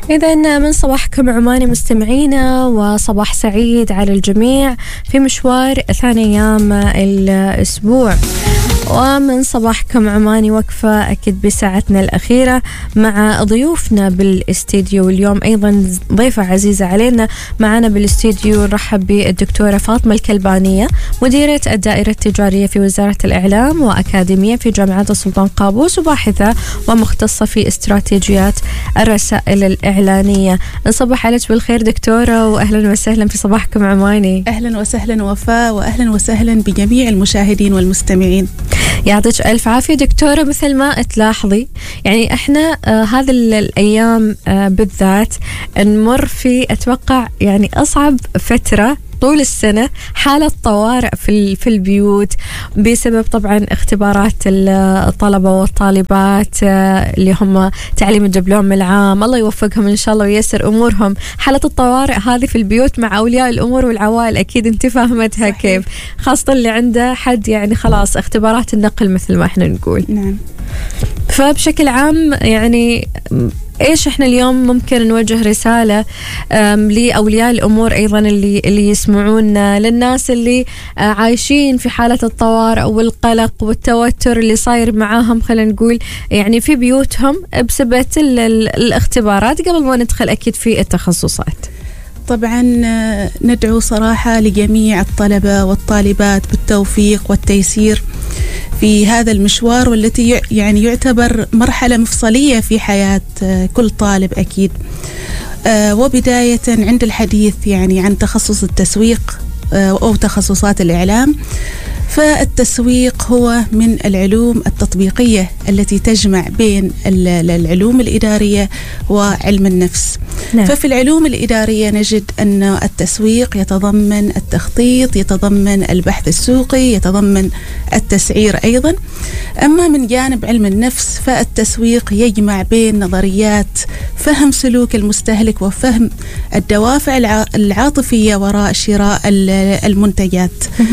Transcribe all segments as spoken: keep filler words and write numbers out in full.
إذن من صباحكم عماني مستمعينا، وصباح سعيد على الجميع في مشوار ثاني أيام الأسبوع. ومن صباحكم عماني وقفة أكيد بساعتنا الأخيرة مع ضيوفنا بالاستديو. اليوم أيضا ضيفة عزيزة علينا معنا بالاستديو. نرحب بالدكتورة فاطمة الكلبانية، مديرة الدائرة التجارية في وزارة الإعلام وأكاديمية في جامعة السلطان قابوس، وباحثة ومختصة في استراتيجيات الرسائل الإعلانية. نصبح عليك بالخير دكتورة، وأهلا وسهلا في صباحكم عماني. أهلا وسهلا وفاء، وأهلا وسهلا بجميع المشاهدين والمستمعين. يعطيك ألف عافية دكتورة. مثل ما تلاحظي يعني إحنا آه هذه الأيام آه بالذات نمر في أتوقع يعني أصعب فترة طول السنة، حالة طوارئ في في البيوت بسبب طبعا اختبارات الطلبة والطالبات اللي هم تعليم الدبلوم العام. الله يوفقهم إن شاء الله وييسر أمورهم. حالة الطوارئ هذه في البيوت مع أولياء الأمور والعوائل أكيد أنت فاهمتها كيف، خاصة اللي عنده حد يعني خلاص اختبارات النقل مثل ما احنا نقول. نعم. فبشكل عام يعني إيش إحنا اليوم ممكن نوجه رسالة لأولياء الأمور أيضا اللي اللي يسمعونا، للناس اللي عايشين في حالة الطوارئ والقلق والتوتر اللي صاير معاهم، خلينا نقول يعني في بيوتهم بسبب الاختبارات، قبل ما ندخل أكيد في التخصصات. طبعا ندعو صراحة لجميع الطلبة والطالبات بالتوفيق والتيسير في هذا المشوار، والتي يعني يعتبر مرحلة مفصلية في حياة كل طالب أكيد. وبداية عند الحديث يعني عن تخصص التسويق أو تخصصات الإعلام، فالتسويق هو من العلوم التطبيقية التي تجمع بين العلوم الإدارية وعلم النفس. نعم. ففي العلوم الإدارية نجد أن التسويق يتضمن التخطيط، يتضمن البحث السوقي، يتضمن التسعير أيضا. أما من جانب علم النفس فالتسويق يجمع بين نظريات فهم سلوك المستهلك وفهم الدوافع العاطفية وراء شراء المنتجات.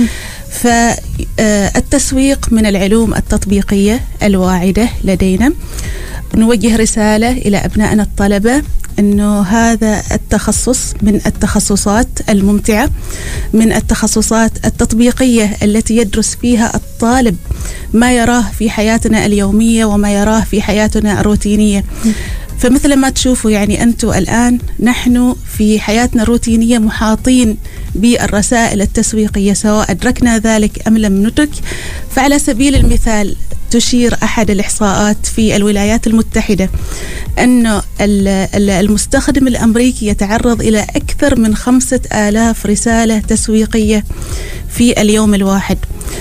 فالتسويق من العلوم التطبيقية الواعدة لدينا. نوجه رسالة إلى أبنائنا الطلبة أنه هذا التخصص من التخصصات الممتعة، من التخصصات التطبيقية التي يدرس فيها الطالب ما يراه في حياتنا اليومية وما يراه في حياتنا الروتينية. فمثل ما تشوفوا يعني أنتم الآن نحن في حياتنا الروتينية محاطين بالرسائل التسويقية، سواء أدركنا ذلك أم لم ندرك. فعلى سبيل المثال تشير أحد الإحصاءات في الولايات المتحدة أن المستخدم الأمريكي يتعرض إلى أكثر من خمسة آلاف رسالة تسويقية في اليوم الواحد.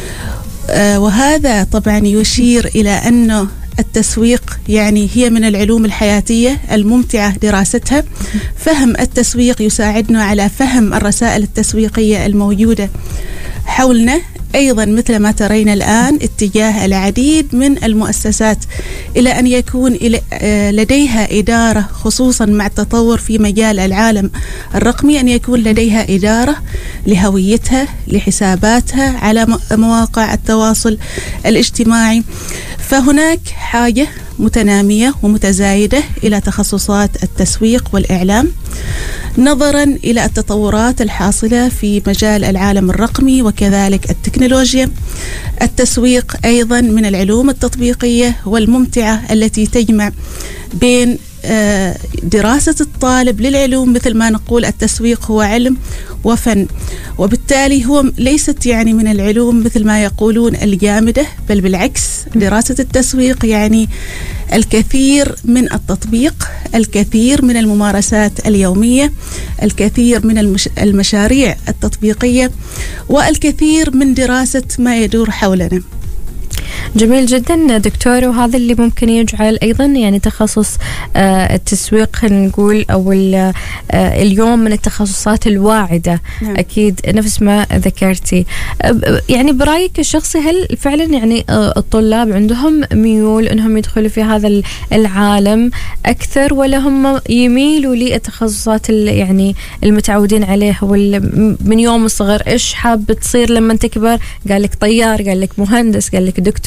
وهذا طبعا يشير إلى أنه التسويق يعني هي من العلوم الحياتية الممتعة دراستها. فهم التسويق يساعدنا على فهم الرسائل التسويقية الموجودة حولنا. أيضا مثل ما ترين الآن اتجاه العديد من المؤسسات إلى أن يكون لديها إدارة، خصوصا مع التطور في مجال العالم الرقمي، أن يكون لديها إدارة لهويتها، لحساباتها على مواقع التواصل الاجتماعي. فهناك حاجة متنامية ومتزايدة إلى تخصصات التسويق والإعلام، نظرا إلى التطورات الحاصلة في مجال العالم الرقمي وكذلك التكنولوجيا. التسويق أيضا من العلوم التطبيقية والممتعة التي تجمع بين دراسة الطالب للعلوم. مثل ما نقول التسويق هو علم وفن، وبالتالي هو ليست يعني من العلوم مثل ما يقولون الجامدة، بل بالعكس دراسة التسويق يعني الكثير من التطبيق، الكثير من الممارسات اليومية، الكثير من المش... المشاريع التطبيقية، والكثير من دراسة ما يدور حولنا. جميل جدا دكتور. وهذا اللي ممكن يجعل أيضا يعني تخصص آه التسويق خلينا نقول أو آه اليوم من التخصصات الواعدة. نعم. أكيد نفس ما ذكرتي. آه يعني برأيك الشخصي هل فعلا يعني آه الطلاب عندهم ميول أنهم يدخلوا في هذا العالم أكثر، ولا هم يميلوا للتخصصات يعني المتعودين عليها من يوم الصغر؟ إيش حاب تصير لما تكبر؟ قال لك طيار، قال لك مهندس، قال لك دكتور،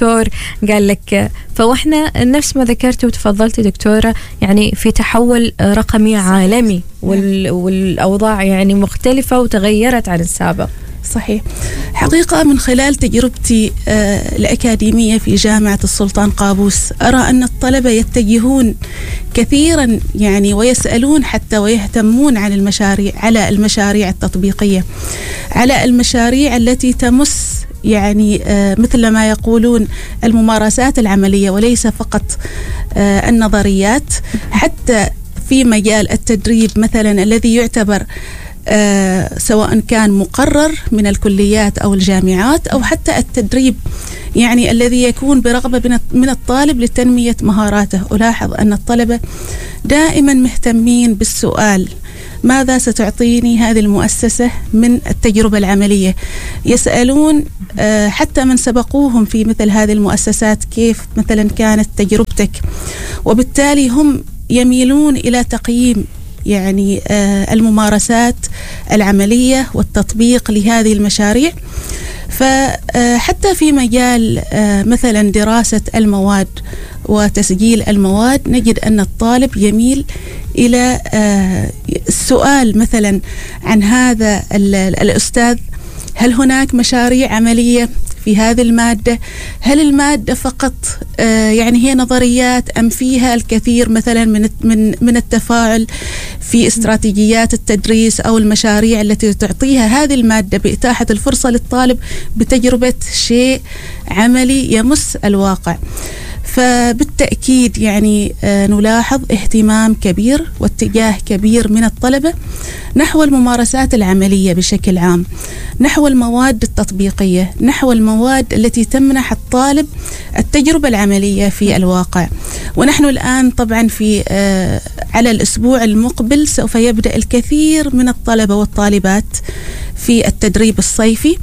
دكتور قال لك. فوإحنا نفس ما ذكرتي وتفضلتي دكتورة، يعني في تحول رقمي عالمي وال والأوضاع يعني مختلفة وتغيرت عن السابق. صحيح. حقيقة من خلال تجربتي الأكاديمية في جامعة السلطان قابوس أرى أن الطلبة يتجهون كثيرا يعني ويسألون حتى ويهتمون عن المشاريع على المشاريع التطبيقية، على المشاريع التي تمس يعني مثل ما يقولون الممارسات العملية وليس فقط النظريات، حتى في مجال التدريب مثلا الذي يعتبر آه سواء كان مقرر من الكليات أو الجامعات، أو حتى التدريب يعني الذي يكون برغبة من الطالب لتنمية مهاراته. ألاحظ أن الطلبة دائما مهتمين بالسؤال: ماذا ستعطيني هذه المؤسسة من التجربة العملية؟ يسألون آه حتى من سبقوهم في مثل هذه المؤسسات كيف مثلا كانت تجربتك، وبالتالي هم يميلون إلى تقييم يعني آه الممارسات العملية والتطبيق لهذه المشاريع. فحتى في مجال آه مثلا دراسة المواد وتسجيل المواد نجد أن الطالب يميل إلى آه السؤال مثلا عن هذا الأستاذ: هل هناك مشاريع عملية في هذه المادة؟ هل المادة فقط آه يعني هي نظريات أم فيها الكثير مثلا من من من التفاعل في استراتيجيات التدريس أو المشاريع التي تعطيها هذه المادة بإتاحة الفرصة للطالب بتجربة شيء عملي يمس الواقع؟ فبالتأكيد يعني آه نلاحظ اهتمام كبير واتجاه كبير من الطلبة نحو الممارسات العملية بشكل عام، نحو المواد التطبيقية، نحو المواد التي تمنح الطالب التجربة العملية في الواقع. ونحن الآن طبعا في آه على الأسبوع المقبل سوف يبدأ الكثير من الطلبة والطالبات في التدريب الصيفي،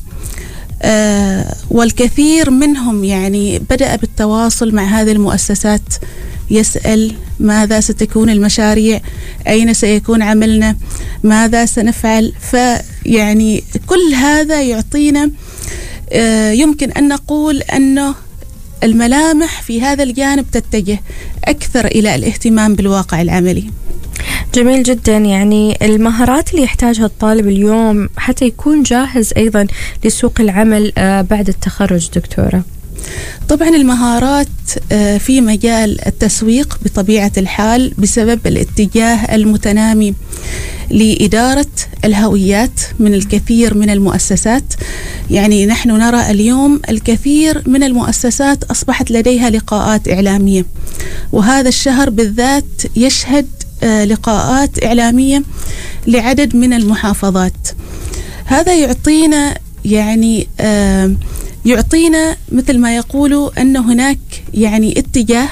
آه والكثير منهم يعني بدأ بالتواصل مع هذه المؤسسات، يسأل: ماذا ستكون المشاريع؟ أين سيكون عملنا؟ ماذا سنفعل؟ فيعني كل هذا يعطينا آه يمكن أن نقول أنه الملامح في هذا الجانب تتجه أكثر إلى الاهتمام بالواقع العملي. جميل جدا. يعني المهارات اللي يحتاجها الطالب اليوم حتى يكون جاهز أيضا لسوق العمل بعد التخرج دكتورة. طبعا المهارات في مجال التسويق بطبيعة الحال بسبب الاتجاه المتنامي لإدارة الهويات من الكثير من المؤسسات. يعني نحن نرى اليوم الكثير من المؤسسات أصبحت لديها لقاءات إعلامية، وهذا الشهر بالذات يشهد لقاءات إعلامية لعدد من المحافظات. هذا يعطينا يعني يعطينا مثل ما يقولوا أن هناك يعني اتجاه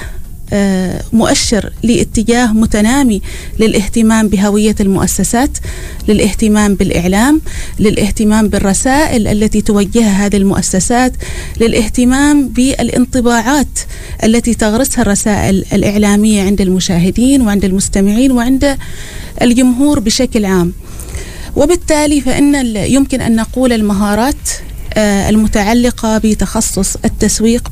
مؤشر لاتجاه متنامي للاهتمام بهوية المؤسسات، للاهتمام بالإعلام، للاهتمام بالرسائل التي توجهها هذه المؤسسات، للاهتمام بالانطباعات التي تغرسها الرسائل الإعلامية عند المشاهدين وعند المستمعين وعند الجمهور بشكل عام. وبالتالي فإن يمكن أن نقول المهارات المتعلقة بتخصص التسويق،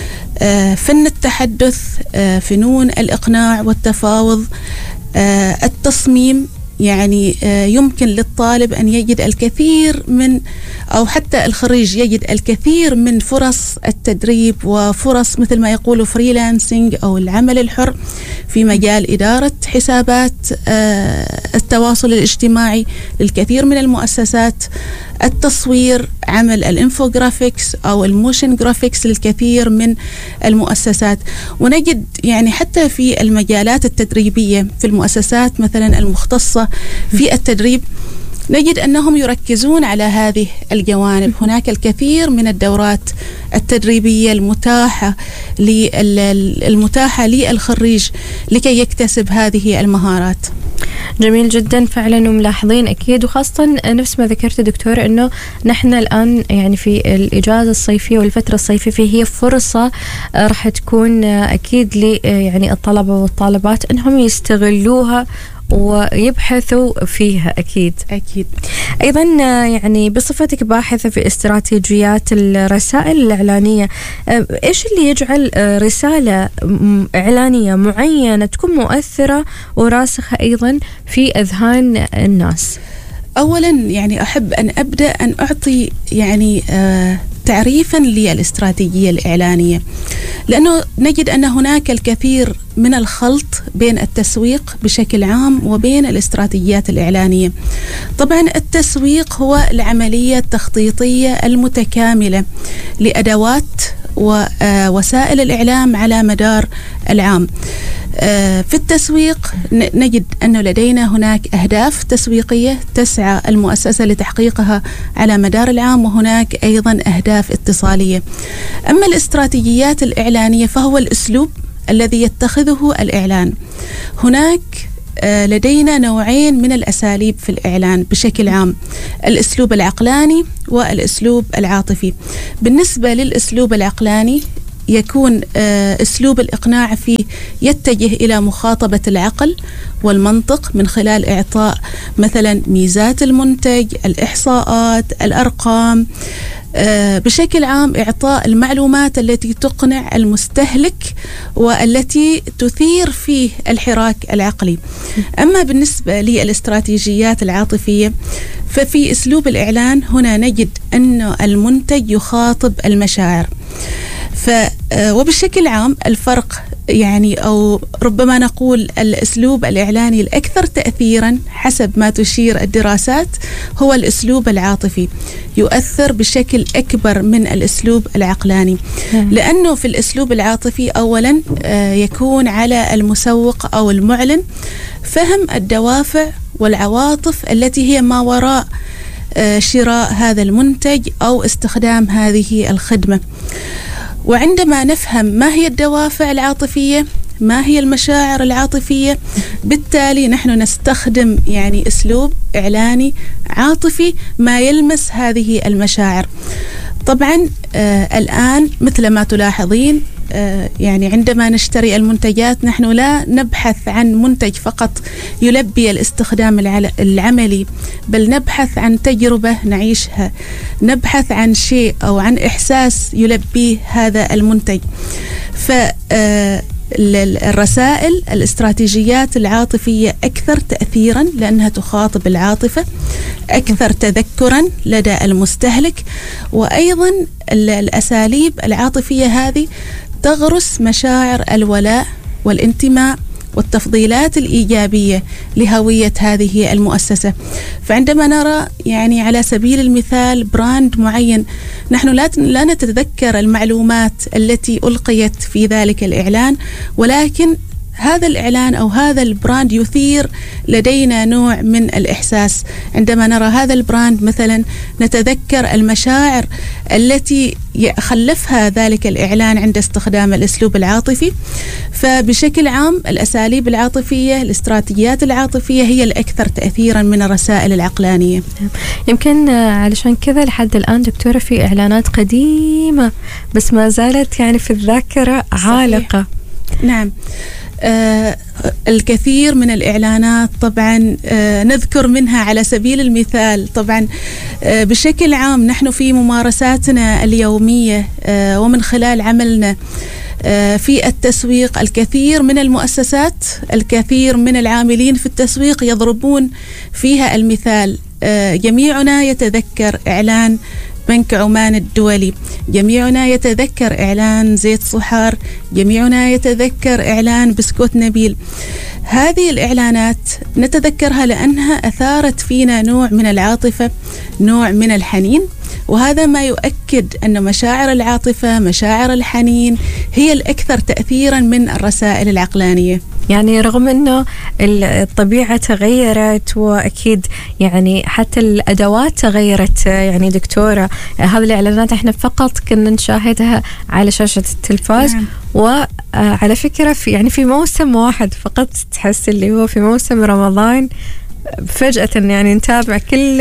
فن التحدث، فنون الإقناع والتفاوض، التصميم. يعني يمكن للطالب أن يجد الكثير من أو حتى الخريج يجد الكثير من فرص التدريب وفرص مثل ما يقولوا فريلانسينج أو العمل الحر في مجال إدارة حسابات التواصل الاجتماعي للكثير من المؤسسات، التصوير، عمل الانفوغرافيكس أو الموشن جرافيكس للكثير من المؤسسات. ونجد يعني حتى في المجالات التدريبية في المؤسسات مثلا المختصة في التدريب نجد أنهم يركزون على هذه الجوانب. هناك الكثير من الدورات التدريبية المتاحة المتاحة للخريج لكي يكتسب هذه المهارات. جميل جدا فعلا، وملاحظين أكيد، وخاصة نفس ما ذكرت دكتور أنه نحن الآن يعني في الإجازة الصيفية والفترة الصيفية فهي فرصة راح تكون أكيد لي يعني الطلبة والطالبات أنهم يستغلوها ويبحثوا فيها أكيد. أكيد. أيضا يعني بصفتك باحثة في استراتيجيات الرسائل الإعلانية، إيش اللي يجعل رسالة إعلانية معينة تكون مؤثرة وراسخة أيضا في أذهان الناس؟ أولا يعني أحب أن أبدأ أن أعطي يعني آه تعريفا للاستراتيجية الإعلانية، لأنه نجد أن هناك الكثير من الخلط بين التسويق بشكل عام وبين الاستراتيجيات الإعلانية. طبعا التسويق هو العملية التخطيطية المتكاملة لأدوات ووسائل الإعلام على مدار العام. في التسويق نجد أنه لدينا هناك أهداف تسويقية تسعى المؤسسة لتحقيقها على مدار العام، وهناك أيضا أهداف اتصالية. أما الاستراتيجيات الإعلانية فهو الأسلوب الذي يتخذه الإعلان. هناك لدينا نوعين من الأساليب في الإعلان بشكل عام، الأسلوب العقلاني والأسلوب العاطفي. بالنسبة للأسلوب العقلاني يكون أسلوب الإقناع فيه يتجه إلى مخاطبة العقل والمنطق من خلال إعطاء مثلا ميزات المنتج، الإحصاءات، الأرقام، بشكل عام إعطاء المعلومات التي تقنع المستهلك والتي تثير فيه الحراك العقلي. أما بالنسبة للاستراتيجيات العاطفية ففي أسلوب الإعلان هنا نجد أن المنتج يخاطب المشاعر. ف وبشكل عام الفرق يعني أو ربما نقول الأسلوب الإعلاني الأكثر تأثيرا حسب ما تشير الدراسات هو الأسلوب العاطفي، يؤثر بشكل أكبر من الأسلوب العقلاني، لأنه في الأسلوب العاطفي أولا يكون على المسوق أو المعلن فهم الدوافع والعواطف التي هي ما وراء شراء هذا المنتج أو استخدام هذه الخدمة. وعندما نفهم ما هي الدوافع العاطفية، ما هي المشاعر العاطفية، بالتالي نحن نستخدم يعني أسلوب إعلاني عاطفي ما يلمس هذه المشاعر. طبعا آه الآن مثل ما تلاحظين آه يعني عندما نشتري المنتجات نحن لا نبحث عن منتج فقط يلبي الاستخدام العملي، بل نبحث عن تجربة نعيشها، نبحث عن شيء أو عن إحساس يلبيه هذا المنتج. ف آه الرسائل الاستراتيجيات العاطفية أكثر تأثيرا لأنها تخاطب العاطفة، أكثر تذكرا لدى المستهلك، وأيضا الأساليب العاطفية هذه تغرس مشاعر الولاء والانتماء والتفضيلات الإيجابية لهوية هذه المؤسسة. فعندما نرى يعني على سبيل المثال براند معين، نحن لا لا نتذكر المعلومات التي ألقيت في ذلك الإعلان، ولكن هذا الإعلان أو هذا البراند يثير لدينا نوع من الإحساس. عندما نرى هذا البراند مثلا نتذكر المشاعر التي خلفها ذلك الإعلان عند استخدام الأسلوب العاطفي. فبشكل عام الأساليب العاطفية، الاستراتيجيات العاطفية هي الأكثر تأثيرا من الرسائل العقلانية. يمكن علشان كذا لحد الآن دكتورة في إعلانات قديمة بس ما زالت يعني في الذاكرة عالقة. نعم. آه الكثير من الإعلانات طبعا آه نذكر منها على سبيل المثال طبعا آه بشكل عام نحن في ممارساتنا اليومية آه ومن خلال عملنا آه في التسويق الكثير من المؤسسات، الكثير من العاملين في التسويق يضربون فيها المثال. آه جميعنا يتذكر إعلان بنك عمان الدولي، جميعنا يتذكر إعلان زيت صحار، جميعنا يتذكر إعلان بسكوت نبيل. هذه الإعلانات نتذكرها لأنها أثارت فينا نوع من العاطفة، نوع من الحنين، وهذا ما يؤكد أن مشاعر العاطفة، مشاعر الحنين هي الأكثر تأثيرا من الرسائل العقلانية. يعني رغم أنه الطبيعة تغيرت وأكيد يعني حتى الأدوات تغيرت يعني دكتورة، هذه الإعلانات احنا فقط كنا نشاهدها على شاشة التلفاز. نعم. وعلى فكرة في يعني في موسم واحد فقط تحس اللي هو في موسم رمضان فجأة يعني نتابع كل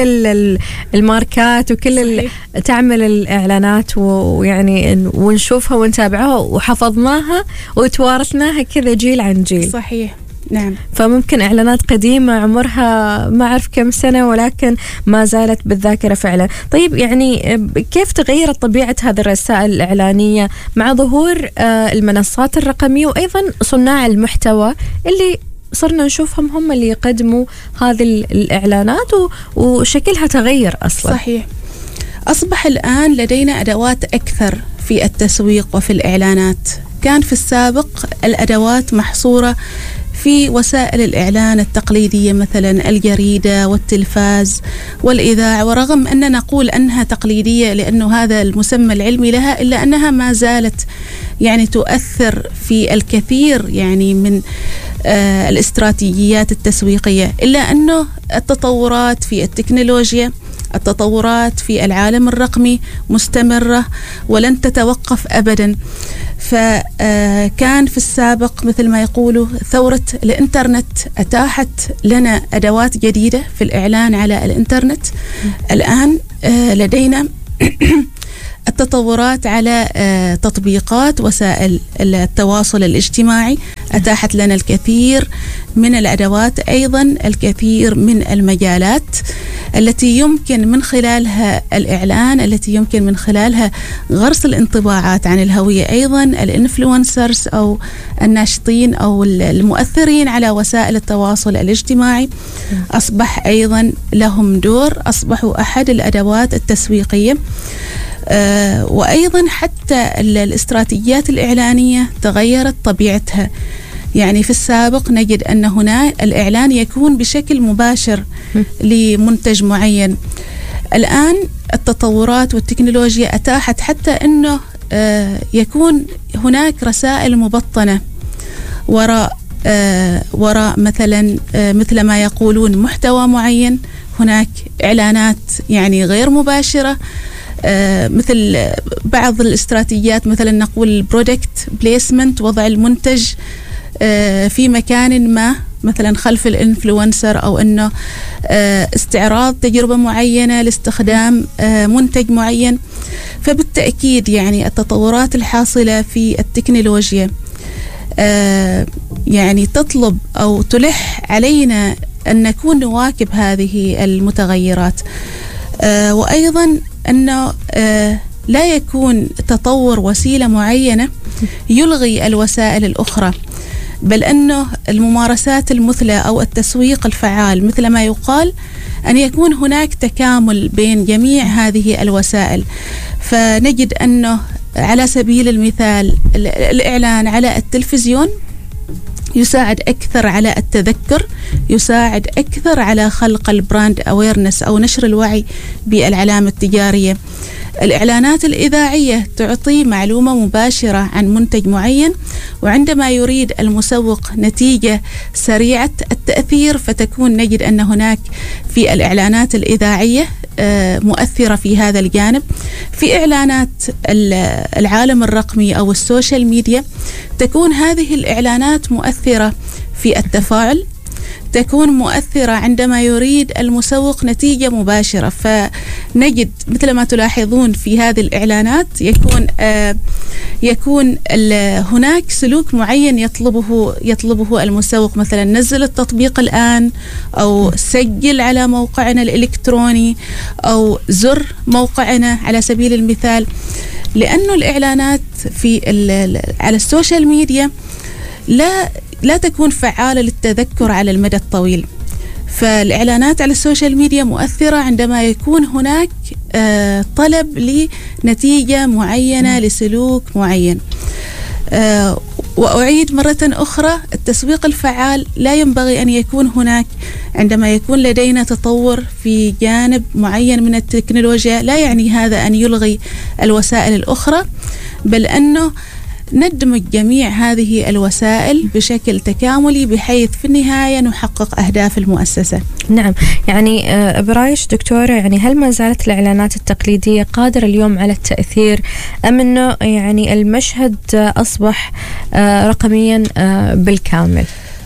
الماركات وكل تعمل الإعلانات ويعني ونشوفها ونتابعها وحفظناها وتوارثناها كذا جيل عن جيل. صحيح نعم. فممكن إعلانات قديمة عمرها ما أعرف كم سنة ولكن ما زالت بالذاكرة فعلا. طيب يعني كيف تغيرت طبيعة هذه الرسائل الإعلانية مع ظهور المنصات الرقمية وأيضا صناع المحتوى اللي صرنا نشوفهم هم اللي يقدموا هذه الإعلانات وشكلها تغير أصلا؟ صحيح. أصبح الآن لدينا أدوات أكثر في التسويق وفي الإعلانات. كان في السابق الأدوات محصورة في وسائل الإعلان التقليدية مثلا الجريدة والتلفاز والإذاعة، ورغم أن نقول أنها تقليدية لأنه هذا المسمى العلمي لها، إلا أنها ما زالت يعني تؤثر في الكثير يعني من آه الاستراتيجيات التسويقية، إلا أنه التطورات في التكنولوجيا، التطورات في العالم الرقمي مستمرة ولن تتوقف أبدا. فكان في السابق مثل ما يقولوا ثورة الإنترنت أتاحت لنا أدوات جديدة في الإعلان على الإنترنت. الآن لدينا التطورات على تطبيقات وسائل التواصل الاجتماعي أتاحت لنا الكثير من الأدوات، أيضا الكثير من المجالات التي يمكن من خلالها الإعلان، التي يمكن من خلالها غرس الانطباعات عن الهوية. أيضا الانفلونسرز أو الناشطين أو المؤثرين على وسائل التواصل الاجتماعي أصبح أيضا لهم دور، أصبحوا أحد الأدوات التسويقية. آه وأيضا حتى الاستراتيجيات الإعلانية تغيرت طبيعتها. يعني في السابق نجد أن هنا الإعلان يكون بشكل مباشر لمنتج معين. الآن التطورات والتكنولوجيا أتاحت حتى أنه آه يكون هناك رسائل مبطنة وراء آه وراء مثلا آه مثل ما يقولون محتوى معين. هناك إعلانات يعني غير مباشرة، آه مثل بعض الاستراتيجيات مثلا نقول برودكت بليسمنت، وضع المنتج آه في مكان ما مثلا خلف الانفلونسر، أو أنه آه استعراض تجربة معينة لاستخدام آه منتج معين. فبالتأكيد يعني التطورات الحاصلة في التكنولوجيا آه يعني تطلب أو تلح علينا أن نكون نواكب هذه المتغيرات. آه وأيضا أنه آه لا يكون تطور وسيلة معينة يلغي الوسائل الأخرى، بل أنه الممارسات المثلى أو التسويق الفعال مثل ما يقال أن يكون هناك تكامل بين جميع هذه الوسائل. فنجد أنه على سبيل المثال الإعلان على التلفزيون يساعد أكثر على التذكر، يساعد أكثر على خلق البراند أويرنس أو نشر الوعي بالعلامة التجارية. الإعلانات الإذاعية تعطي معلومة مباشرة عن منتج معين، وعندما يريد المسوق نتيجة سريعة التأثير فتكون نجد أن هناك في الإعلانات الإذاعية مؤثرة في هذا الجانب. في إعلانات العالم الرقمي أو السوشيال ميديا تكون هذه الإعلانات مؤثرة في التفاعل، تكون مؤثرة عندما يريد المسوق نتيجة مباشرة. فنجد مثل ما تلاحظون في هذه الإعلانات يكون آه يكون هناك سلوك معين يطلبه يطلبه المسوق، مثلا نزل التطبيق الآن، أو سجل على موقعنا الإلكتروني، أو زر موقعنا على سبيل المثال. لأنه الإعلانات في على السوشيال ميديا لا لا تكون فعالة للتذكر على المدى الطويل. فالإعلانات على السوشيال ميديا مؤثرة عندما يكون هناك آه طلب لنتيجة معينة لسلوك معين. آه وأعيد مرة أخرى، التسويق الفعال لا ينبغي أن يكون هناك عندما يكون لدينا تطور في جانب معين من التكنولوجيا. لا يعني هذا أن يلغي الوسائل الأخرى، بل أنه ندمج جميع هذه الوسائل بشكل تكاملي بحيث في النهاية نحقق أهداف المؤسسة. نعم، يعني برايش دكتورة، يعني هل ما زالت الإعلانات التقليدية قادرة اليوم على التأثير، أم أنه يعني المشهد أصبح رقميا بالكامل؟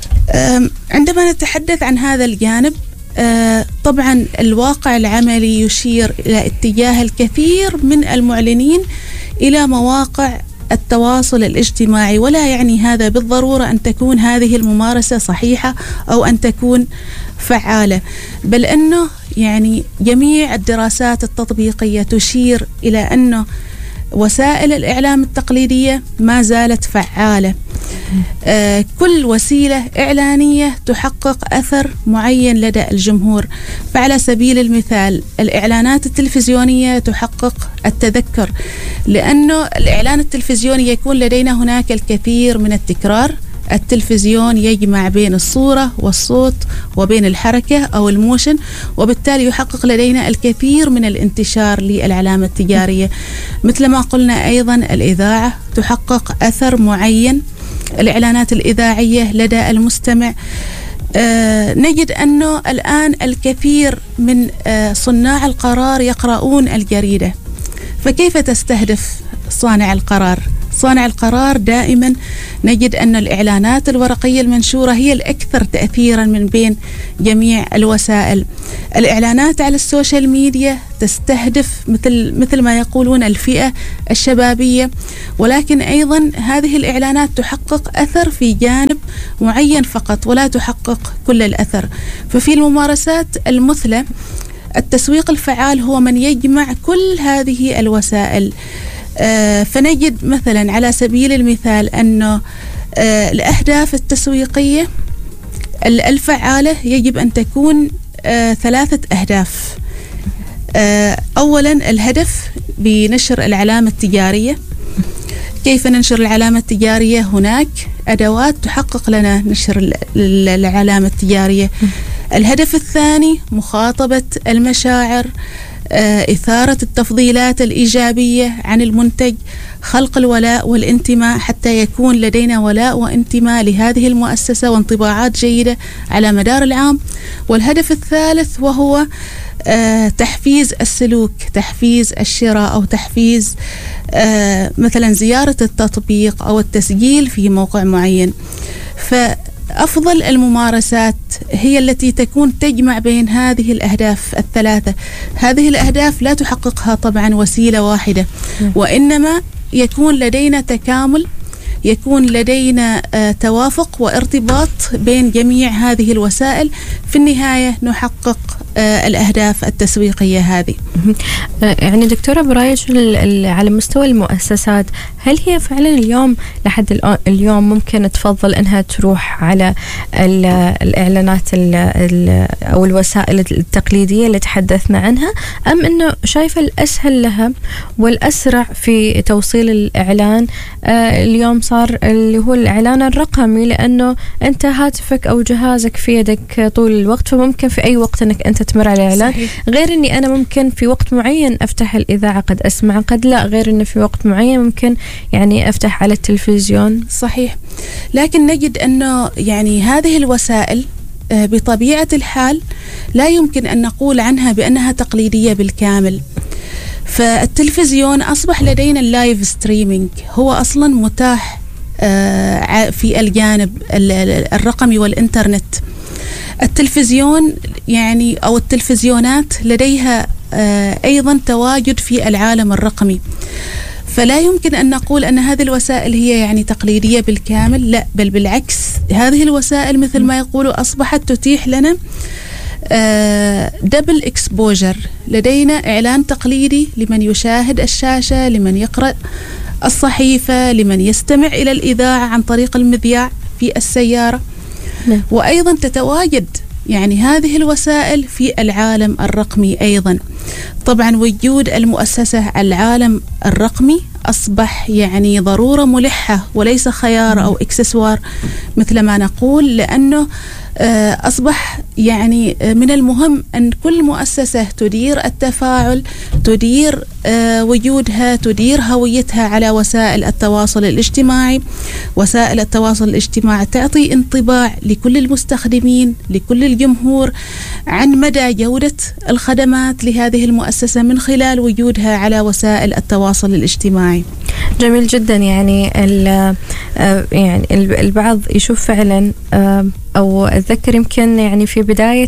عندما نتحدث عن هذا الجانب طبعا الواقع العملي يشير إلى اتجاه الكثير من المعلنين إلى مواقع التواصل الاجتماعي، ولا يعني هذا بالضرورة أن تكون هذه الممارسة صحيحة أو أن تكون فعالة، بل أنه يعني جميع الدراسات التطبيقية تشير إلى أنه وسائل الإعلام التقليدية ما زالت فعالة. آه كل وسيلة إعلانية تحقق أثر معين لدى الجمهور. فعلى سبيل المثال الإعلانات التلفزيونية تحقق التذكر، لأنه الإعلان التلفزيوني يكون لدينا هناك الكثير من التكرار. التلفزيون يجمع بين الصورة والصوت وبين الحركة أو الموشن، وبالتالي يحقق لدينا الكثير من الانتشار للعلامة التجارية. مثل ما قلنا أيضا الإذاعة تحقق أثر معين، الإعلانات الإذاعية لدى المستمع. آه نجد أنه الآن الكثير من آه صناع القرار يقرؤون الجريدة، فكيف تستهدف صانع القرار؟ صانع القرار دائما نجد أن الإعلانات الورقية المنشورة هي الأكثر تأثيرا من بين جميع الوسائل. الإعلانات على السوشيال ميديا تستهدف مثل مثل ما يقولون الفئة الشبابية، ولكن أيضا هذه الإعلانات تحقق أثر في جانب معين فقط ولا تحقق كل الأثر. ففي الممارسات المثلى التسويق الفعال هو من يجمع كل هذه الوسائل. آه فنجد مثلا على سبيل المثال أنه آه الأهداف التسويقية الفعالة يجب أن تكون آه ثلاثة أهداف. آه أولا الهدف بنشر العلامة التجارية. كيف ننشر العلامة التجارية؟ هناك أدوات تحقق لنا نشر العلامة التجارية. الهدف الثاني مخاطبة المشاعر، إثارة التفضيلات الإيجابية عن المنتج، خلق الولاء والانتماء حتى يكون لدينا ولاء وانتماء لهذه المؤسسة وانطباعات جيدة على مدار العام. والهدف الثالث وهو تحفيز السلوك، تحفيز الشراء أو تحفيز مثلا زيارة التطبيق أو التسجيل في موقع معين. ف أفضل الممارسات هي التي تكون تجمع بين هذه الأهداف الثلاثة. هذه الأهداف لا تحققها طبعا وسيلة واحدة، وإنما يكون لدينا تكامل، يكون لدينا آه توافق وارتباط بين جميع هذه الوسائل. في النهاية نحقق آه الأهداف التسويقية هذه. يعني دكتورة برأيك على مستوى المؤسسات، هل هي فعلا اليوم لحد اليوم ممكن تفضل أنها تروح على الإعلانات أو الوسائل التقليدية اللي تحدثنا عنها، أم أنه شايفة الأسهل لها والأسرع في توصيل الإعلان آه اليوم صار اللي هو الإعلان الرقمي، لأنه أنت هاتفك أو جهازك في يدك طول الوقت، فممكن في أي وقت أنك أنت تمر على الإعلان. غير أني أنا ممكن في وقت معين أفتح الإذاعة قد أسمع، قد لا، غير أنه في وقت معين ممكن يعني أفتح على التلفزيون. صحيح، لكن نجد أنه يعني هذه الوسائل بطبيعة الحال لا يمكن أن نقول عنها بأنها تقليدية بالكامل. فالتلفزيون أصبح لدينا اللايف ستريمينج، هو أصلا متاح في الجانب الرقمي والإنترنت. التلفزيون يعني أو التلفزيونات لديها أيضا تواجد في العالم الرقمي، فلا يمكن أن نقول أن هذه الوسائل هي يعني تقليدية بالكامل، لا، بل بالعكس، هذه الوسائل مثل ما يقولوا أصبحت تتيح لنا دبل اكسبوجر. لدينا إعلان تقليدي لمن يشاهد الشاشة، لمن يقرأ الصحيفة، لمن يستمع إلى الإذاعة عن طريق المذياع في السيارة، وأيضا تتواجد يعني هذه الوسائل في العالم الرقمي أيضا. طبعا وجود المؤسسة العالم الرقمي أصبح يعني ضرورة ملحة وليس خيار أو إكسسوار مثل ما نقول، لأنه أصبح يعني من المهم أن كل مؤسسة تدير التفاعل، تدير وجودها، تدير هويتها على وسائل التواصل الاجتماعي. وسائل التواصل الاجتماعي تعطي انطباع لكل المستخدمين، لكل الجمهور، عن مدى جودة الخدمات لهذه المؤسسة من خلال وجودها على وسائل التواصل الاجتماعي. جميل جدا. يعني يعني البعض يشوف فعلا، أو أتذكر يمكن يعني في بداية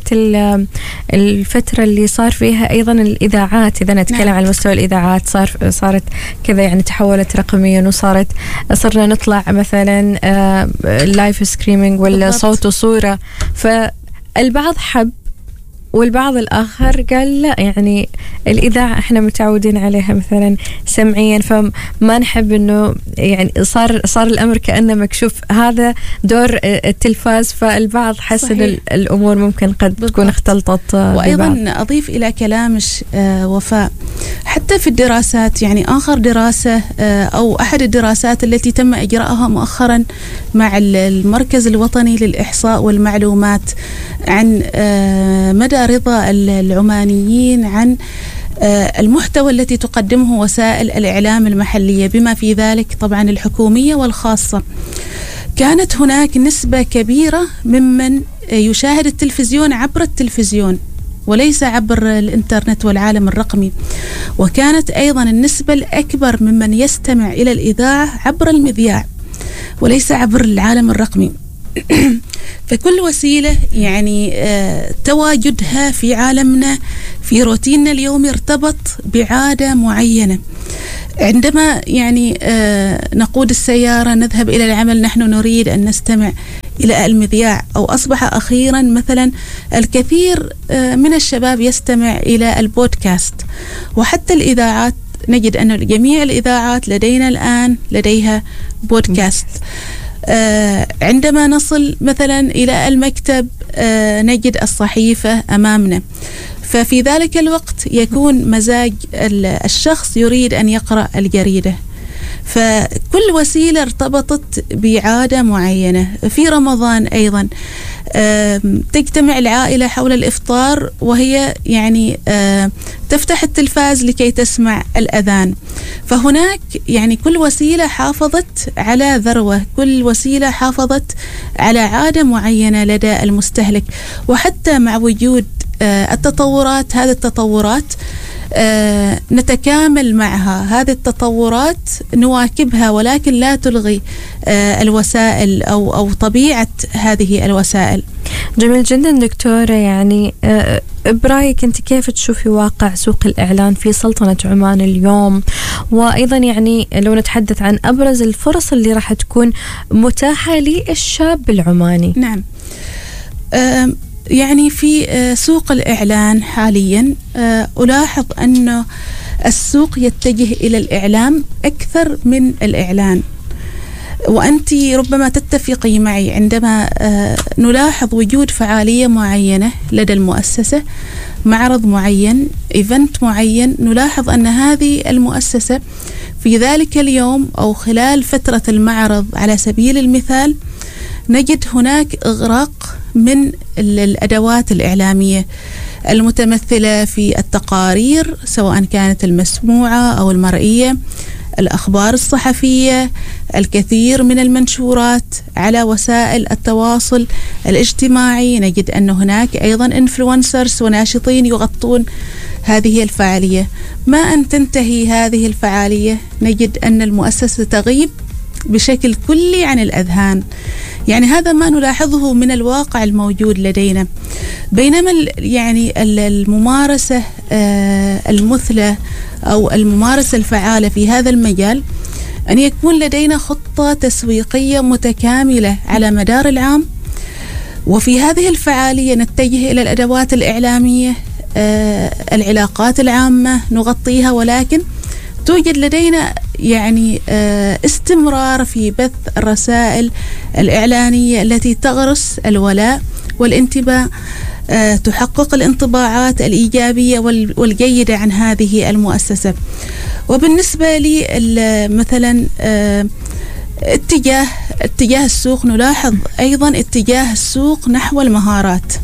الفترة اللي صار فيها أيضا الإذاعات، إذا نتكلم نعم. عن مستوى الإذاعات صار صارت كذا يعني تحولت رقميا، وصارت صرنا نطلع مثلا لايف سكريمينج ولا صوت وصورة. فالبعض حب والبعض الآخر قال لا، يعني الإذاعة إحنا متعودين عليها مثلا سمعيا، فما نحب إنه يعني صار صار الأمر كأنه مكشوف، هذا دور التلفاز. فالبعض حس إن الأمور ممكن قد بالضبط. تكون اختلطت. وأيضا ببعض. أضيف إلى كلامك وفاء، حتى في الدراسات، يعني آخر دراسة أو أحد الدراسات التي تم إجراءها مؤخرا مع المركز الوطني للإحصاء والمعلومات عن مدى رضا العمانيين عن المحتوى التي تقدمه وسائل الإعلام المحلية بما في ذلك طبعا الحكومية والخاصة، كانت هناك نسبة كبيرة ممن يشاهد التلفزيون عبر التلفزيون وليس عبر الإنترنت والعالم الرقمي، وكانت أيضا النسبة الأكبر ممن يستمع إلى الإذاعة عبر المذياع وليس عبر العالم الرقمي. فكل وسيلة يعني آه تواجدها في عالمنا في روتيننا اليومي ارتبط بعادة معينة. عندما يعني آه نقود السيارة نذهب إلى العمل، نحن نريد أن نستمع إلى المذياع، أو أصبح أخيرا مثلا الكثير آه من الشباب يستمع إلى البودكاست. وحتى الإذاعات نجد أن جميع الإذاعات لدينا الآن لديها بودكاست. آه عندما نصل مثلا إلى المكتب آه نجد الصحيفة أمامنا، ففي ذلك الوقت يكون مزاج الشخص يريد أن يقرأ الجريدة. فكل وسيلة ارتبطت بعادة معينة. في رمضان أيضا تجتمع العائلة حول الإفطار وهي يعني تفتح التلفاز لكي تسمع الأذان. فهناك يعني كل وسيلة حافظت على ذروة، كل وسيلة حافظت على عادة معينة لدى المستهلك. وحتى مع وجود التطورات، هذه التطورات آه نتكامل معها، هذه التطورات نواكبها، ولكن لا تلغي آه الوسائل أو أو طبيعة هذه الوسائل. جميل جدا دكتورة. يعني آه برأيك أنت كيف تشوفي واقع سوق الإعلان في سلطنة عمان اليوم؟ وأيضا يعني لو نتحدث عن أبرز الفرص اللي راح تكون متاحة للشاب العماني. نعم. آه يعني في سوق الإعلان حاليا ألاحظ أن السوق يتجه إلى الإعلام أكثر من الإعلان، وأنت ربما تتفقي معي عندما نلاحظ وجود فعالية معينة لدى المؤسسة، معرض معين، إيفنت معين، نلاحظ أن هذه المؤسسة في ذلك اليوم أو خلال فترة المعرض على سبيل المثال نجد هناك إغراق من الأدوات الإعلامية المتمثلة في التقارير سواء كانت المسموعة أو المرئية، الأخبار الصحفية، الكثير من المنشورات على وسائل التواصل الاجتماعي. نجد أن هناك أيضا إنفلونسرز وناشطين يغطون هذه الفعالية. ما أن تنتهي هذه الفعالية نجد أن المؤسسة تغيب بشكل كلي عن الأذهان. يعني هذا ما نلاحظه من الواقع الموجود لدينا. بينما يعني الممارسة المثلى أو الممارسة الفعالة في هذا المجال أن يكون لدينا خطة تسويقية متكاملة على مدار العام، وفي هذه الفعالية نتجه إلى الأدوات الإعلامية، العلاقات العامة نغطيها، ولكن توجد لدينا يعني استمرار في بث الرسائل الإعلانية التي تغرس الولاء والانتباه، تحقق الانطباعات الإيجابية والجيدة عن هذه المؤسسة. وبالنسبة لي مثلا اتجاه اتجاه السوق، نلاحظ أيضا اتجاه السوق نحو المهارات،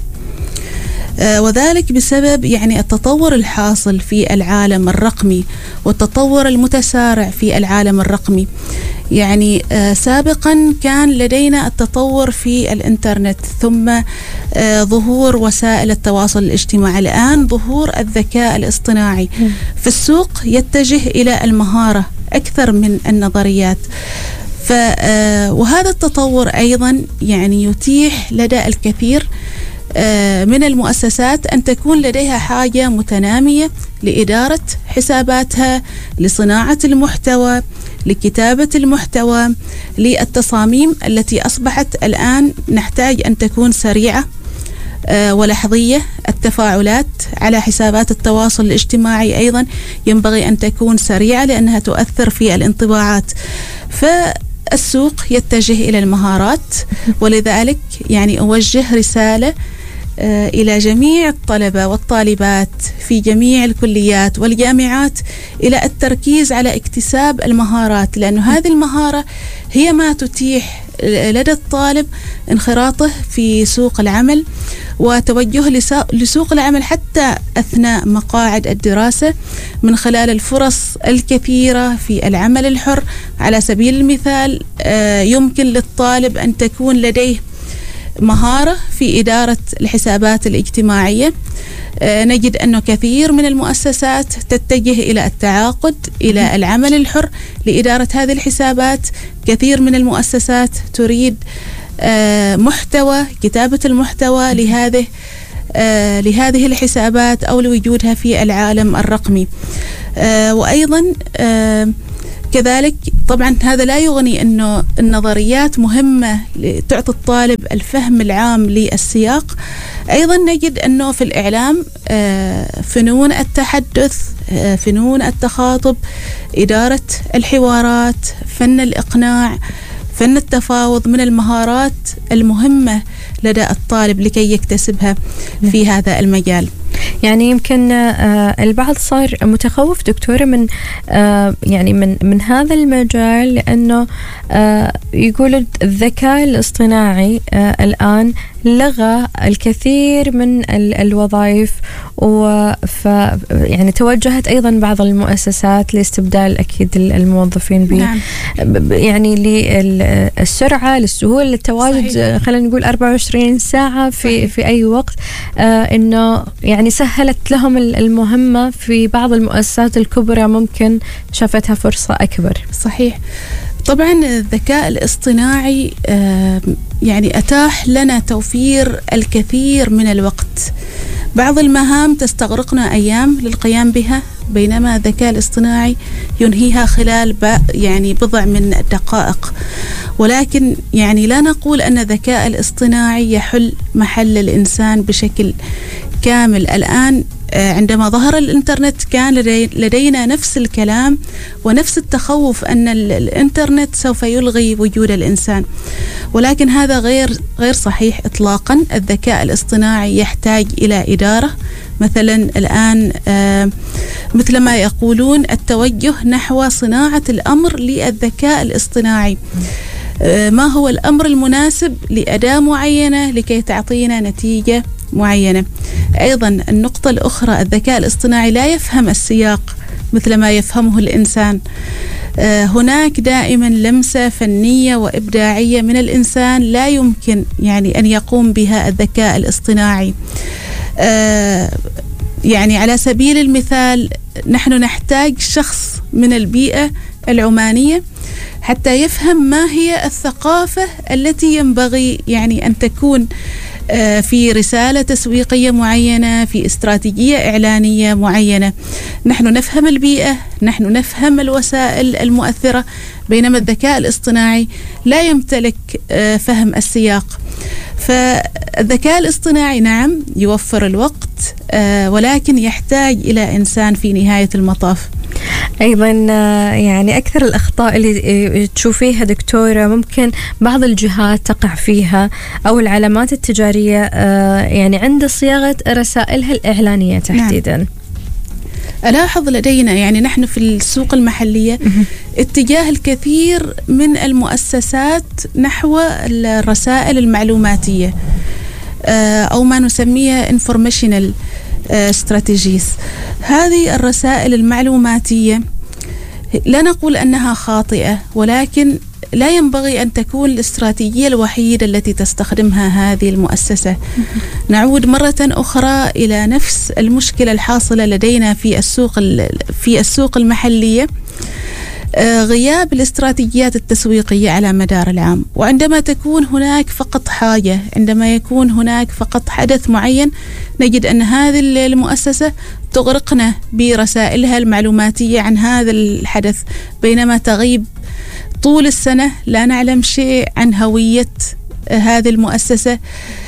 وذلك بسبب يعني التطور الحاصل في العالم الرقمي والتطور المتسارع في العالم الرقمي. يعني آه سابقا كان لدينا التطور في الإنترنت، ثم آه ظهور وسائل التواصل الاجتماعي، الآن ظهور الذكاء الاصطناعي. في السوق يتجه إلى المهارة أكثر من النظريات. ف وهذا التطور أيضا يعني يتيح لدى الكثير من المؤسسات أن تكون لديها حاجة متنامية لإدارة حساباتها، لصناعة المحتوى، لكتابة المحتوى، للتصاميم التي أصبحت الآن نحتاج أن تكون سريعة ولحظية. التفاعلات على حسابات التواصل الاجتماعي أيضا ينبغي أن تكون سريعة لأنها تؤثر في الانطباعات. فالسوق يتجه إلى المهارات، ولذلك يعني أوجه رسالة إلى جميع الطلبة والطالبات في جميع الكليات والجامعات إلى التركيز على اكتساب المهارات، لأن هذه المهارة هي ما تتيح لدى الطالب انخراطه في سوق العمل وتوجه لسوق العمل حتى أثناء مقاعد الدراسة من خلال الفرص الكثيرة في العمل الحر. على سبيل المثال يمكن للطالب أن تكون لديه مهارة في إدارة الحسابات الاجتماعية. نجد أنه كثير من المؤسسات تتجه إلى التعاقد إلى العمل الحر لإدارة هذه الحسابات. كثير من المؤسسات تريد محتوى، كتابة المحتوى لهذه لهذه الحسابات أو لوجودها في العالم الرقمي. وأيضا كذلك طبعا هذا لا يغني أنه النظريات مهمة تعطي الطالب الفهم العام للسياق. أيضا نجد أنه في الإعلام فنون التحدث، فنون التخاطب، إدارة الحوارات، فن الإقناع، فن التفاوض من المهارات المهمة لدى الطالب لكي يكتسبها في هذا المجال. يعني يمكن البعض صار متخوف دكتورة من يعني من من هذا المجال، لأنه يقول الذكاء الاصطناعي الآن لغى الكثير من الوظائف، وف يعني توجهت أيضا بعض المؤسسات لاستبدال أكيد الموظفين ب نعم. يعني للسرعة، للسهولة، للتواجد خلينا نقول أربعة وعشرين ساعة في صحيح. في أي وقت، آه إنه يعني سهلت لهم المهمة. في بعض المؤسسات الكبرى ممكن شافتها فرصة أكبر. صحيح. طبعا الذكاء الاصطناعي آه يعني أتاح لنا توفير الكثير من الوقت. بعض المهام تستغرقنا أيام للقيام بها، بينما الذكاء الاصطناعي ينهيها خلال يعني بضع من الدقائق. ولكن يعني لا نقول أن الذكاء الاصطناعي يحل محل الإنسان بشكل كامل. الآن عندما ظهر الإنترنت كان لدينا نفس الكلام ونفس التخوف أن الإنترنت سوف يلغي وجود الإنسان، ولكن هذا غير غير صحيح إطلاقا. الذكاء الاصطناعي يحتاج إلى إدارة. مثلا الآن آه مثل ما يقولون التوجه نحو صناعة الأمر للذكاء الاصطناعي. آه ما هو الأمر المناسب لأداة معينة لكي تعطينا نتيجة معينة. أيضا النقطة الأخرى، الذكاء الاصطناعي لا يفهم السياق مثل ما يفهمه الإنسان. آه هناك دائما لمسة فنية وإبداعية من الإنسان لا يمكن يعني أن يقوم بها الذكاء الاصطناعي. آه يعني على سبيل المثال نحن نحتاج شخص من البيئة العمانية حتى يفهم ما هي الثقافة التي ينبغي يعني أن تكون آه في رسالة تسويقية معينة، في استراتيجية إعلانية معينة. نحن نفهم البيئة، نحن نفهم الوسائل المؤثرة، بينما الذكاء الاصطناعي لا يمتلك آه فهم السياق. فالذكاء الاصطناعي نعم يوفر الوقت، آه ولكن يحتاج إلى إنسان في نهاية المطاف. أيضا يعني أكثر الأخطاء اللي تشوفيها دكتورة ممكن بعض الجهات تقع فيها أو العلامات التجارية يعني عند صياغة رسائلها الإعلانية تحديدا. نعم. ألاحظ لدينا يعني نحن في السوق المحلية اتجاه الكثير من المؤسسات نحو الرسائل المعلوماتية أو ما نسميها informational strategies. هذه الرسائل المعلوماتية لا نقول أنها خاطئة، ولكن لا ينبغي أن تكون الاستراتيجية الوحيدة التي تستخدمها هذه المؤسسة. نعود مرة أخرى إلى نفس المشكلة الحاصلة لدينا في السوق في السوق المحلية، غياب الاستراتيجيات التسويقية على مدار العام. وعندما تكون هناك فقط حاجة، عندما يكون هناك فقط حدث معين، نجد أن هذه المؤسسة تغرقنا برسائلها المعلوماتية عن هذا الحدث، بينما تغيب طول السنة لا نعلم شيء عن هوية هذه المؤسسة.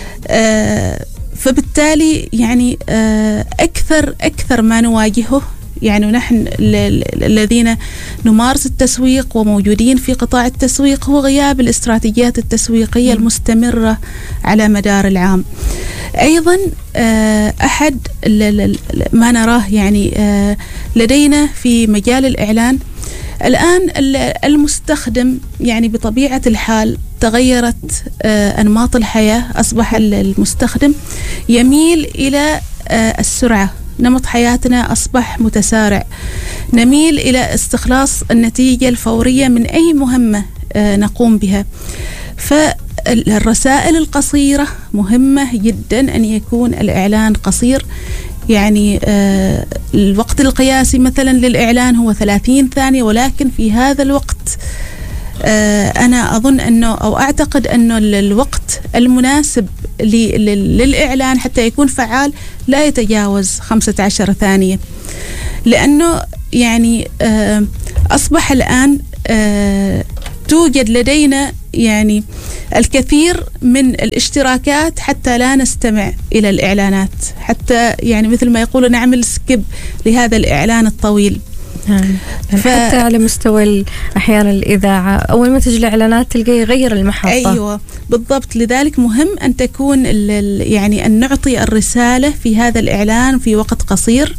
فبالتالي يعني أكثر أكثر ما نواجهه، يعني نحن الذين نمارس التسويق وموجودين في قطاع التسويق، هو غياب الاستراتيجيات التسويقية المستمرة على مدار العام. أيضا أحد ما نراه يعني لدينا في مجال الإعلان الآن، المستخدم يعني بطبيعة الحال تغيرت أنماط الحياة، أصبح المستخدم يميل إلى السرعة، نمط حياتنا أصبح متسارع، نميل إلى استخلاص النتيجة الفورية من أي مهمة نقوم بها. فالرسائل القصيرة مهمة جدا، أن يكون الإعلان قصير. يعني آه الوقت القياسي مثلا للإعلان هو ثلاثين ثانية، ولكن في هذا الوقت آه أنا أظن أنه أو أعتقد أنه الوقت المناسب للإعلان حتى يكون فعال لا يتجاوز خمسة عشر ثانية، لأنه يعني آه أصبح الآن آه توجد لدينا يعني الكثير من الاشتراكات حتى لا نستمع إلى الإعلانات، حتى يعني مثل ما يقولوا نعمل سكيب لهذا الإعلان الطويل. يعني ف... حتى على مستوى أحيانا الإذاعة أول ما تجي الإعلانات تلقى يغير المحطة. أيوة بالضبط. لذلك مهم أن تكون يعني أن نعطي الرسالة في هذا الإعلان في وقت قصير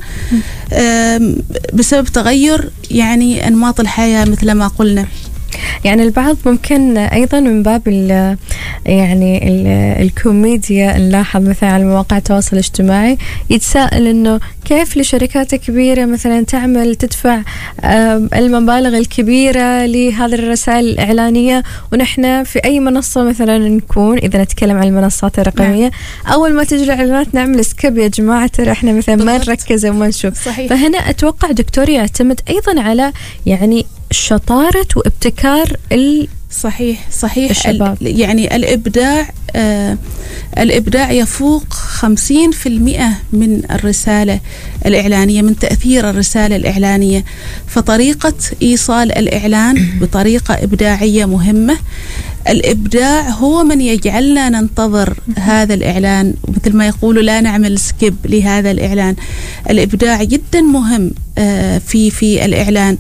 بسبب تغير يعني أنماط الحياة مثل ما قلنا. يعني البعض ممكن أيضا من باب ال يعني ال الكوميديا نلاحظ مثلا على مواقع التواصل الاجتماعي يتساءل إنه كيف لشركات كبيرة مثلا تعمل تدفع المبالغ الكبيرة لهذه الرسائل الإعلانية، ونحن في أي منصة مثلا نكون، إذا نتكلم عن المنصات الرقمية، أول ما تجي الإعلانات نعمل سكيب يا جماعة، ترى إحنا مثلا ما نركز وما نشوف. صحيح. فهنا أتوقع دكتور يعتمد أيضا على يعني شطارة وابتكار ال صحيح صحيح الشباب. يعني الإبداع آه الإبداع يفوق خمسين في المئة من الرسالة الإعلانية، من تأثير الرسالة الإعلانية. فطريقة إيصال الإعلان بطريقة إبداعية مهمة. الإبداع هو من يجعلنا ننتظر هذا الإعلان، مثل ما يقولوا لا نعمل سكيب لهذا الإعلان. الإبداع جدا مهم في في الإعلان.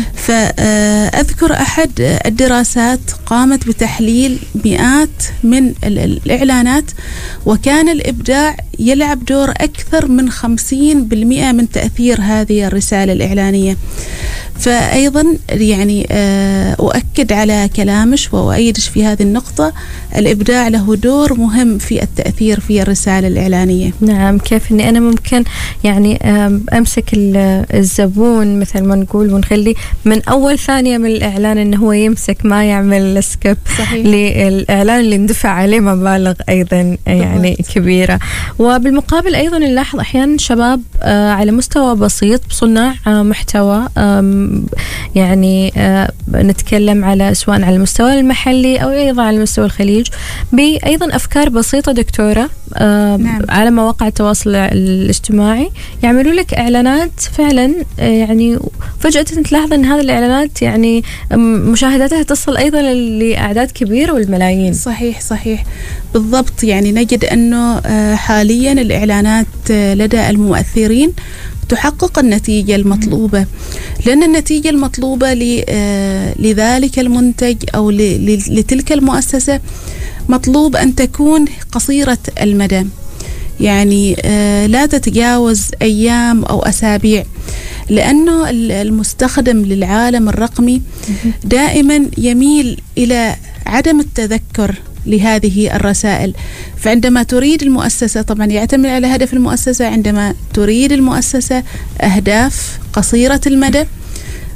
فأذكر أحد الدراسات قامت بتحليل مئات من الإعلانات، وكان الإبداع يلعب دور أكثر من خمسين بالمئة من تأثير هذه الرسالة الإعلانية. فأيضا يعني أؤكد على كلامش وأؤيدش في هذه النقطة، الإبداع له دور مهم في التأثير في الرسالة الإعلانية. نعم، كيف أني أنا ممكن يعني أمسك الزبون مثل ما نقول ونخلي من أول ثانية من الإعلان أنه هو يمسك، ما يعمل سكيب للإعلان اللي ندفع عليه مبالغ أيضا يعني بالضبط. كبيرة. وبالمقابل أيضا نلاحظ أحيانا شباب على مستوى بسيط بصناع محتوى، يعني نتكلم على سواء على المستوى المحلي أو أيضا على مستوى الخليج، بأيضا أفكار بسيطة دكتورة نعم. على مواقع التواصل الاجتماعي يعملوا لك إعلانات فعلا، يعني فجأة تلاحظ أن هذه الإعلانات يعني مشاهداتها تصل أيضا لأعداد كبيرة والملايين. صحيح صحيح بالضبط. يعني نجد أنه حاليا الإعلانات لدى المؤثرين تحقق النتيجة المطلوبة، لأن النتيجة المطلوبة لذلك المنتج أو لتلك المؤسسة مطلوب أن تكون قصيرة المدى، يعني لا تتجاوز أيام أو أسابيع، لأنه المستخدم للعالم الرقمي دائما يميل إلى عدم التذكر لهذه الرسائل. فعندما تريد المؤسسة، طبعا يعتمد على هدف المؤسسة، عندما تريد المؤسسة أهداف قصيرة المدى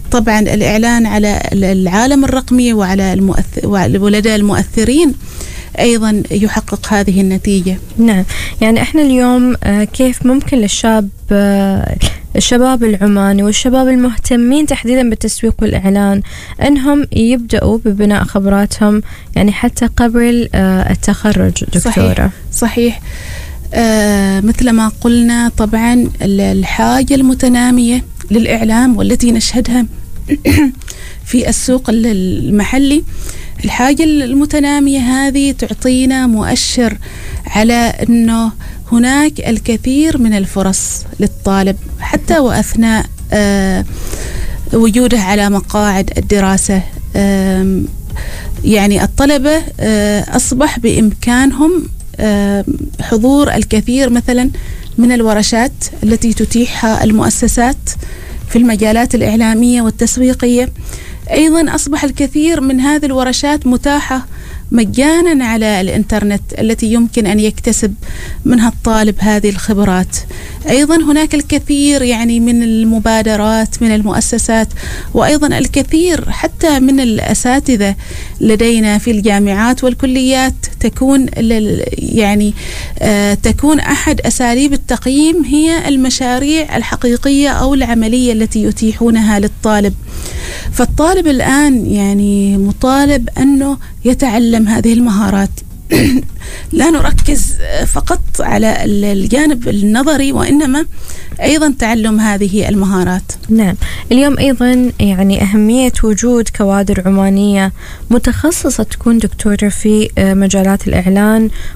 طبعا الإعلان على العالم الرقمي وعلى المؤثر ولدى المؤثرين أيضا يحقق هذه النتيجة. نعم، يعني إحنا اليوم كيف ممكن للشاب الشباب العماني والشباب المهتمين تحديدا بالتسويق والإعلان أنهم يبدأوا ببناء خبراتهم يعني حتى قبل التخرج دكتورة؟ صحيح, صحيح. آه مثل ما قلنا طبعا الحاجة المتنامية للإعلام والتي نشهدها في السوق المحلي، الحاجة المتنامية هذه تعطينا مؤشر على أنه هناك الكثير من الفرص للطالب حتى وأثناء آه وجوده على مقاعد الدراسة. آه يعني الطلبة آه أصبح بإمكانهم آه حضور الكثير مثلا من الورشات التي تتيحها المؤسسات في المجالات الإعلامية والتسويقية. أيضا أصبح الكثير من هذه الورشات متاحة مجانا على الإنترنت التي يمكن أن يكتسب منها الطالب هذه الخبرات. أيضا هناك الكثير يعني من المبادرات من المؤسسات، وأيضا الكثير حتى من الأساتذة لدينا في الجامعات والكليات تكون يعني آه تكون أحد أساليب التقييم هي المشاريع الحقيقية أو العملية التي يتيحونها للطالب. فالطالب الآن يعني مطالب أنه يتعلم هذه المهارات. لا نركز فقط على الجانب النظري وإنما أيضا تعلم هذه المهارات. نعم، اليوم أيضا يعني أهمية وجود كوادر عمانية متخصصة تكون دكتورة في مجالات الإعلان